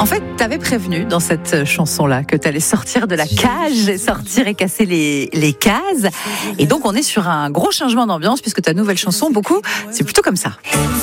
En fait, t'avais prévenu dans cette chanson-là que t'allais sortir de la cage et sortir et casser les cases. Et donc, on est sur un gros changement d'ambiance puisque ta nouvelle chanson, beaucoup, c'est plutôt comme ça.